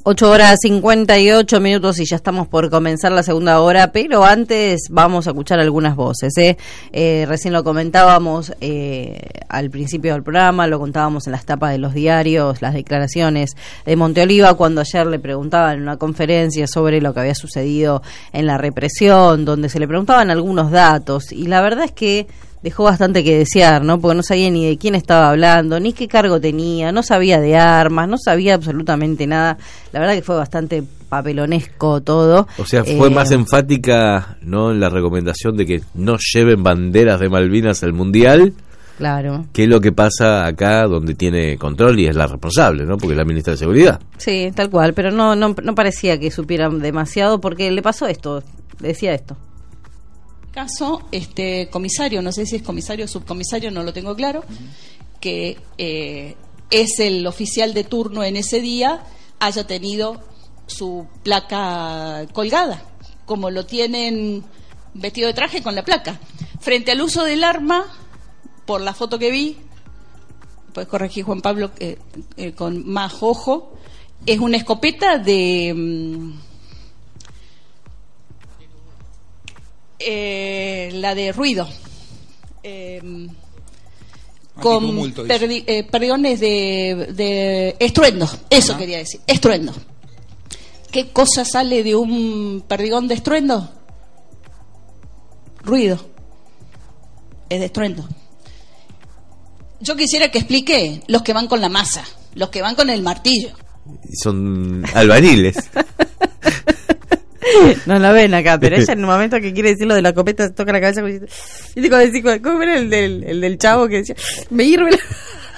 8:58 y ya estamos por comenzar la segunda hora, pero antes vamos a escuchar algunas voces. Recién lo comentábamos al principio del programa, lo contábamos en las tapas de los diarios, las declaraciones de Monteoliva cuando ayer le preguntaban en una conferencia sobre lo que había sucedido en la represión, donde se le preguntaban algunos datos, y la verdad es que dejó bastante que desear, ¿no? Porque no sabía ni de quién estaba hablando, ni qué cargo tenía, no sabía de armas, no sabía absolutamente nada. La verdad que fue bastante papelonesco todo. O sea, fue más enfática, ¿no?, en la recomendación de que no lleven banderas de Malvinas al Mundial. Claro. Que es lo que pasa acá donde tiene control y es la responsable, ¿no? Porque es la ministra de Seguridad. Sí, tal cual, pero no parecía que supieran demasiado porque le pasó esto, decía esto. Caso, comisario, no sé si es comisario o subcomisario, no lo tengo claro, que es el oficial de turno en ese día, haya tenido su placa colgada, como lo tienen vestido de traje con la placa. Frente al uso del arma, por la foto que vi, puedes corregir, Juan Pablo, con más ojo, es una escopeta de... la de ruido, con perdigones de estruendo, eso quería decir, estruendo. ¿Qué cosa sale de un perdigón de estruendo? Ruido, es de estruendo. Yo quisiera que explique los que van con la masa, los que van con el martillo. Son albañiles. No la ven acá, pero ella en un momento que quiere decir lo de la copeta se toca la cabeza y te decir, ¿cómo era el del chavo que decía? Me hierve la...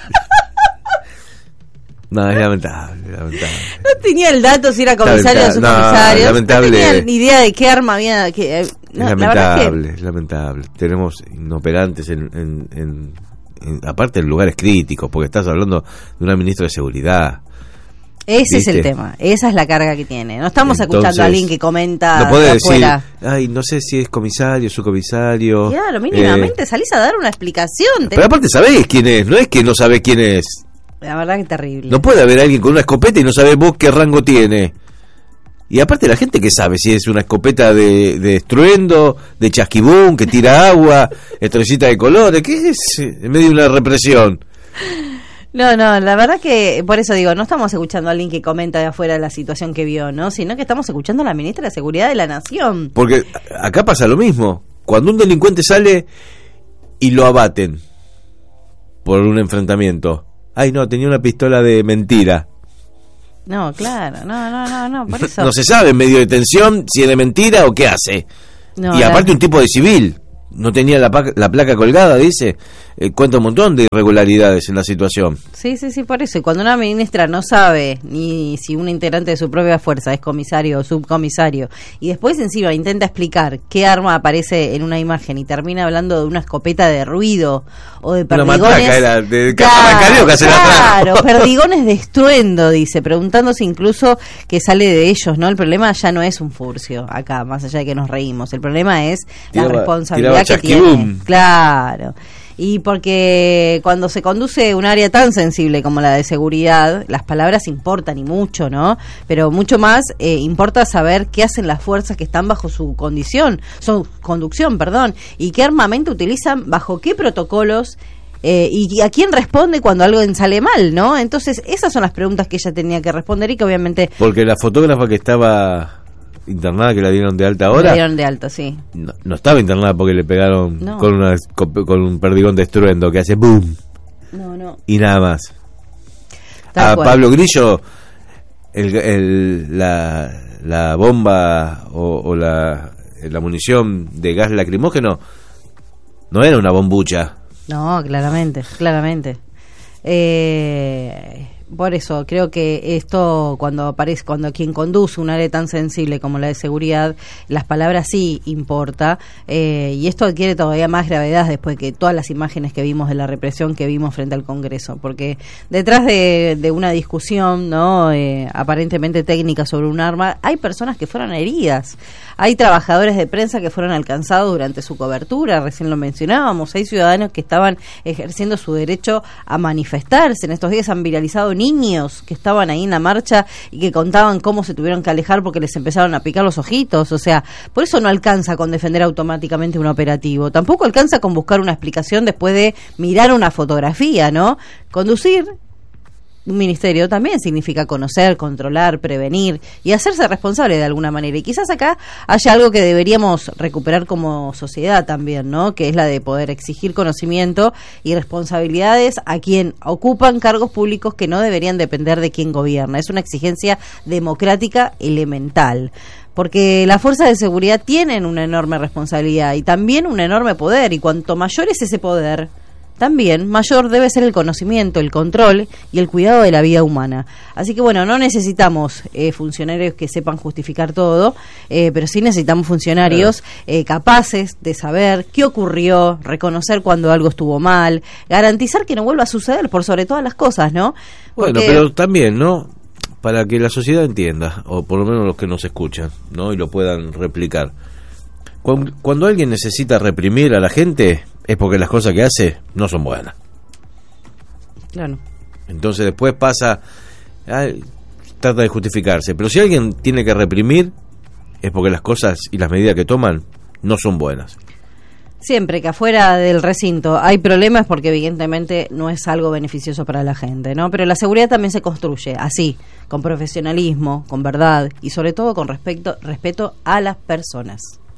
No, es lamentable. No tenía el dato si era comisario o subcomisario. Lamentable. No tenía ni idea de qué arma había. Es lamentable. Tenemos inoperantes en aparte en lugares críticos, porque estás hablando de una ministra de Seguridad. Ese ¿viste? Es el tema, esa es la carga que tiene. No estamos escuchando a alguien que comenta no puede decir, afuera. No sé si es comisario, subcomisario. Claro, mínimamente salís a dar una explicación. Pero aparte sabés quién es, no es que no sabés quién es. La verdad que es terrible. No puede haber alguien con una escopeta y no sabés vos qué rango tiene. Y aparte la gente que sabe si es una escopeta de estruendo, de chasquibún, que tira agua, estrellita de colores, ¿qué es? En medio de una represión. No, la verdad que, por eso digo, no estamos escuchando a alguien que comenta de afuera la situación que vio, ¿no? Sino que estamos escuchando a la ministra de Seguridad de la Nación. Porque acá pasa lo mismo. Cuando un delincuente sale y lo abaten por un enfrentamiento. Ay, no, tenía una pistola de mentira. No, claro, no, por eso. No se sabe en medio de tensión si es de mentira o qué hace. No, y aparte un tipo de civil. No tenía la placa colgada, dice. Cuenta un montón de irregularidades en la situación. Sí, por eso. Y cuando una ministra no sabe ni si un integrante de su propia fuerza es comisario o subcomisario, y después encima intenta explicar qué arma aparece en una imagen y termina hablando de una escopeta de ruido o de perdigones... Una matraca era de claro, perdigones de estruendo, dice, preguntándose incluso que sale de ellos, ¿no? El problema ya no es un furcio acá, más allá de que nos reímos. El problema es la responsabilidad que tiene. Claro. Y porque cuando se conduce un área tan sensible como la de seguridad, las palabras importan y mucho, ¿no? Pero mucho más importa saber qué hacen las fuerzas que están bajo su conducción, y qué armamento utilizan, bajo qué protocolos, y a quién responde cuando algo sale mal, ¿no? Entonces, esas son las preguntas que ella tenía que responder y que obviamente... Porque la fotógrafa que estaba internada, que la dieron de alta ahora. La dieron de alta, sí. No estaba internada porque le pegaron con un perdigón de estruendo que hace boom. No. Y nada más. Tal a cual. Pablo Grillo, la bomba o la munición de gas lacrimógeno no era una bombucha. No, claramente. Por eso creo que esto cuando quien conduce un área tan sensible como la de seguridad, las palabras sí importa, y esto adquiere todavía más gravedad después que todas las imágenes que vimos de la represión que vimos frente al Congreso, porque detrás de una discusión, ¿no? Aparentemente técnica sobre un arma, hay personas que fueron heridas, hay trabajadores de prensa que fueron alcanzados durante su cobertura, recién lo mencionábamos, hay ciudadanos que estaban ejerciendo su derecho a manifestarse. En estos días han viralizado niños que estaban ahí en la marcha y que contaban cómo se tuvieron que alejar porque les empezaron a picar los ojitos. O sea, por eso no alcanza con defender automáticamente un operativo. Tampoco alcanza con buscar una explicación después de mirar una fotografía, ¿no? Conducir un ministerio también significa conocer, controlar, prevenir y hacerse responsable de alguna manera. Y quizás acá haya algo que deberíamos recuperar como sociedad también, ¿no? Que es la de poder exigir conocimiento y responsabilidades a quien ocupan cargos públicos que no deberían depender de quien gobierna. Es una exigencia democrática elemental. Porque las fuerzas de seguridad tienen una enorme responsabilidad y también un enorme poder. Y cuanto mayor es ese poder, también mayor debe ser el conocimiento, el control y el cuidado de la vida humana. Así que bueno, no necesitamos funcionarios que sepan justificar todo, pero sí necesitamos funcionarios capaces de saber qué ocurrió, reconocer cuando algo estuvo mal, garantizar que no vuelva a suceder por sobre todas las cosas, ¿no? Porque... Bueno, pero también, ¿no? Para que la sociedad entienda, o por lo menos los que nos escuchan, ¿no? Y lo puedan replicar. Cuando alguien necesita reprimir a la gente, es porque las cosas que hace no son buenas. Claro. Entonces después pasa, trata de justificarse. Pero si alguien tiene que reprimir, es porque las cosas y las medidas que toman no son buenas. Siempre que afuera del recinto hay problemas porque evidentemente no es algo beneficioso para la gente, ¿no? Pero la seguridad también se construye así, con profesionalismo, con verdad y sobre todo con respeto a las personas.